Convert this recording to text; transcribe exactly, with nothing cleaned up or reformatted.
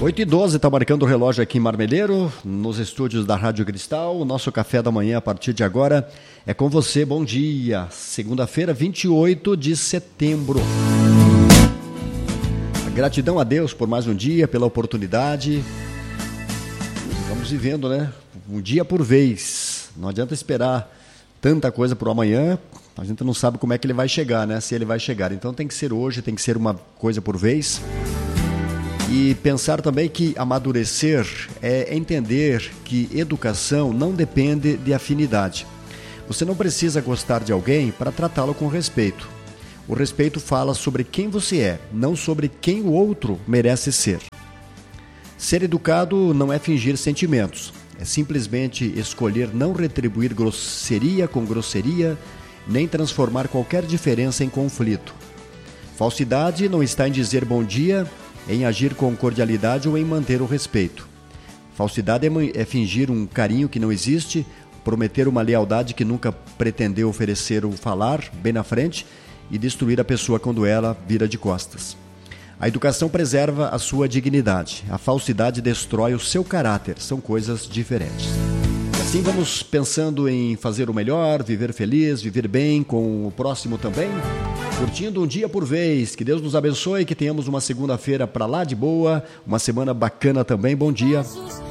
oito e doze, está marcando o relógio aqui em Marmeleiro, nos estúdios da Rádio Cristal. O nosso café da manhã, a partir de agora, é com você. Bom dia. Segunda-feira, vinte e oito de setembro. A gratidão a Deus por mais um dia, pela oportunidade. Vamos vivendo, né? Um dia por vez. Não adianta esperar tanta coisa para o amanhã. A gente não sabe como é que ele vai chegar, né? Se ele vai chegar. Então tem que ser hoje, tem que ser uma coisa por vez. E pensar também que amadurecer é entender que educação não depende de afinidade. Você não precisa gostar de alguém para tratá-lo com respeito. O respeito fala sobre quem você é, não sobre quem o outro merece ser. Ser educado não é fingir sentimentos. É simplesmente escolher não retribuir grosseria com grosseria, nem transformar qualquer diferença em conflito. Falsidade não está em dizer bom dia, em agir com cordialidade ou em manter o respeito. Falsidade é fingir um carinho que não existe, prometer uma lealdade que nunca pretendeu oferecer ou falar bem na frente e destruir a pessoa quando ela vira de costas. A educação preserva a sua dignidade. A falsidade destrói o seu caráter. São coisas diferentes. Assim vamos pensando em fazer o melhor, viver feliz, viver bem com o próximo também. Curtindo um dia por vez. Que Deus nos abençoe, que tenhamos uma segunda-feira para lá de boa, uma semana bacana também. Bom dia.